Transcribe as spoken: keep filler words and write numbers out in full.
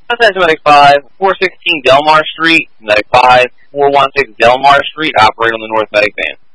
Attention Medic five, four sixteen Delmar Street, Medic five, four one six Delmar Street, operate on the North Medic van.